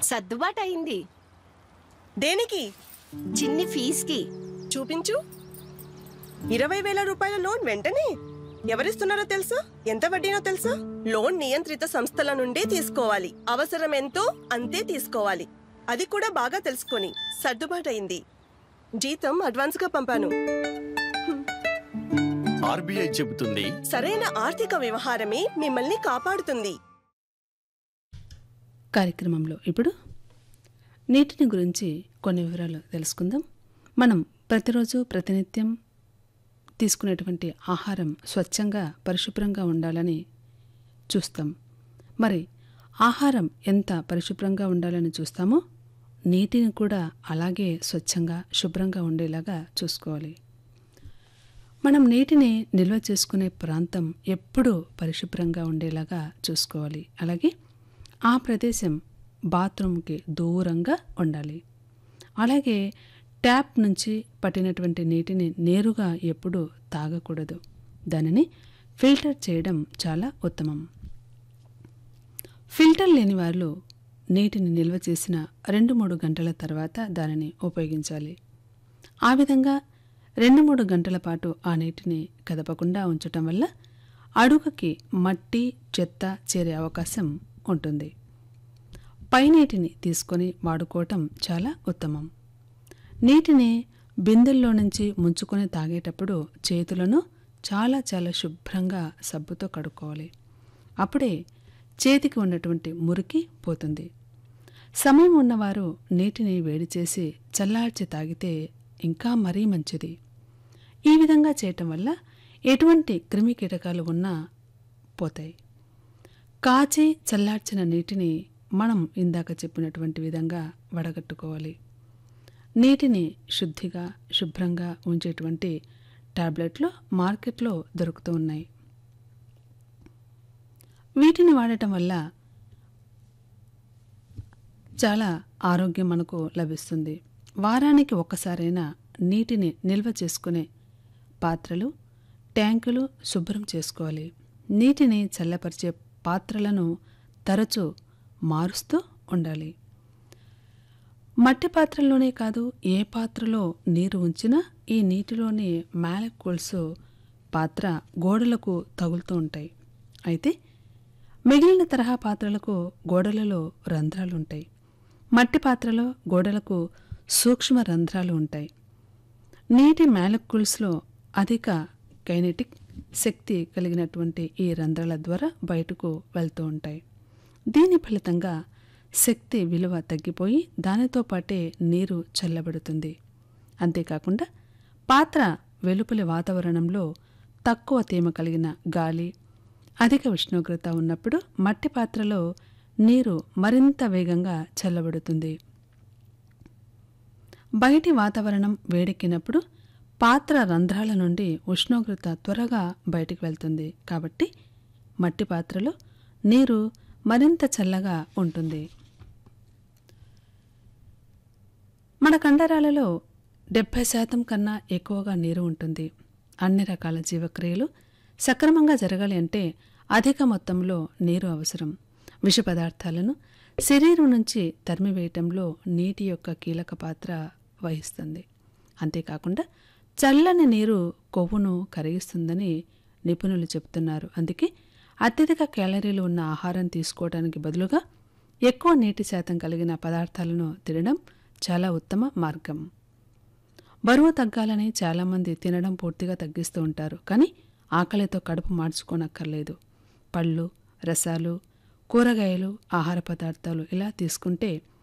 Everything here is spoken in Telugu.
సర్దుబాటు అయింది. దేనికి? చిన్ని ఫీజుకి. చూపించు. 20,000 రూపాయల లోన్ వెంటనే ఎవరిస్తున్నారో తెలుసా? ఎంత వడ్డీనో తెలుసా? లోన్ నియంత్రిత సంస్థల నుండి తీసుకోవాలి. అవసరం ఎంతో అంతే తీసుకోవాలి. అది కూడా బాగా తెలుసుకొని సర్దుబాటయింది. జీతం అడ్వాన్స్ గా పంపాను. ఆర్బీఐ చెబుతుంది, సరైన ఆర్థిక వ్యవహారమే మిమ్మల్ని కాపాడుతుంది. కార్యక్రమంలో ఇప్పుడు నీటిని గురించి కొన్ని వివరాలు తెలుసుకుందాం. మనం ప్రతిరోజు ప్రతినిత్యం తీసుకునేటువంటి ఆహారం స్వచ్ఛంగా పరిశుభ్రంగా ఉండాలని చూస్తాం. మరి ఆహారం ఎంత పరిశుభ్రంగా ఉండాలని చూస్తామో నీటిని కూడా అలాగే స్వచ్ఛంగా శుభ్రంగా ఉండేలాగా చూసుకోవాలి. మనం నీటిని నిల్వ చేసుకునే ప్రాంతం ఎప్పుడూ పరిశుభ్రంగా ఉండేలాగా చూసుకోవాలి. అలాగే ఆ ప్రదేశం బాత్రూమ్కి దూరంగా ఉండాలి. అలాగే ట్యాప్ నుంచి పట్టినటువంటి నీటిని నేరుగా ఎప్పుడూ తాగకూడదు. దానిని ఫిల్టర్ చేయడం చాలా ఉత్తమం. ఫిల్టర్ లేని వారు నీటిని నిల్వ చేసిన 2-3 గంటల తర్వాత దానిని ఉపయోగించాలి. ఆ విధంగా 2-3 గంటల పాటు ఆ నీటిని కదపకుండా ఉంచటం వల్ల అడుగుకి మట్టి చెత్త చేరే అవకాశం ఉంటుంది. పై నీటిని తీసుకొని వాడుకోవటం చాలా ఉత్తమం. నీటిని బిందెల్లో నుంచి ముంచుకొని తాగేటప్పుడు చేతులను చాలా చాలా శుభ్రంగా సబ్బుతో కడుక్కోవాలి. అప్పుడే చేతికి ఉన్నటువంటి మురికి పోతుంది. సమయం ఉన్నవారు నీటిని వేడి చేసి చల్లార్చి తాగితే ఇంకా మరీ మంచిది. ఈ విధంగా చేయటం వల్ల ఎటువంటి క్రిమి కీటకాలు ఉన్నా పోతాయి. కాచి చల్లార్చిన నీటిని మనం ఇందాక చెప్పినటువంటి విధంగా వడగట్టుకోవాలి. నీటిని శుద్ధిగా శుభ్రంగా ఉంచేటువంటి టాబ్లెట్లు మార్కెట్లో దొరుకుతూ ఉన్నాయి. వీటిని వాడటం వల్ల చాలా ఆరోగ్యం మనకు లభిస్తుంది. వారానికి ఒక్కసారైనా నీటిని నిల్వ చేసుకునే పాత్రలు, ట్యాంకులు శుభ్రం చేసుకోవాలి. నీటిని చల్లపరిచే పాత్రలను తరచూ మారుస్తూ ఉండాలి. మట్టి పాత్రల్లోనే కాదు, ఏ పాత్రలో నీరు ఉంచినా ఈ నీటిలోని మాలిక్యూల్స్ పాత్ర గోడలకు తగులుతూ ఉంటాయి. అయితే మిగిలిన తరహా పాత్రలకు గోడలలో రంధ్రాలు ఉంటాయి. మట్టి పాత్రలో గోడలకు సూక్ష్మ రంధ్రాలు ఉంటాయి. నీటి మాలిక్యూల్స్లో అధిక కైనెటిక్ శక్తి కలిగినటువంటి ఈ రంధ్రాల ద్వారా బయటకు వెళ్తూ ఉంటాయి. దీని ఫలితంగా శక్తి విలువ తగ్గిపోయి దానితో పాటే నీరు చల్లబడుతుంది. అంతేకాకుండా పాత్ర వెలుపలి వాతావరణంలో తక్కువ తేమ కలిగిన గాలి, అధిక ఉష్ణోగ్రత ఉన్నప్పుడు మట్టి పాత్రలో నీరు మరింత వేగంగా చల్లబడుతుంది. బయటి వాతావరణం వేడెక్కినప్పుడు పాత్ర రంధ్రాల నుండి ఉష్ణోగ్రత త్వరగా బయటికి వెళ్తుంది. కాబట్టి మట్టి పాత్రలో నీరు మరింత చల్లగా ఉంటుంది. మన కండరాలలో 70% కన్నా ఎక్కువగా నీరు ఉంటుంది. అన్ని రకాల జీవక్రియలు సక్రమంగా జరగాలి అంటే అధిక మొత్తంలో నీరు అవసరం. విష పదార్థాలను శరీరం నుంచి తరిమివేయటంలో నీటి యొక్క కీలక పాత్ర వహిస్తుంది. అంతేకాకుండా చల్లని నీరు కొవ్వును కరిగిస్తుందని నిపుణులు చెబుతున్నారు. అందుకే అత్యధిక క్యాలరీలు ఉన్న ఆహారం తీసుకోవడానికి బదులుగా ఎక్కువ నీటి శాతం కలిగిన పదార్థాలను తినడం చాలా ఉత్తమ మార్గం. బరువు తగ్గాలని చాలామంది తినడం పూర్తిగా తగ్గిస్తూ ఉంటారు. కానీ ఆకలితో కడుపు మార్చుకోనక్కర్లేదు. పళ్ళు, రసాలు, కూరగాయలు, ఆహార పదార్థాలు ఇలా తీసుకుంటే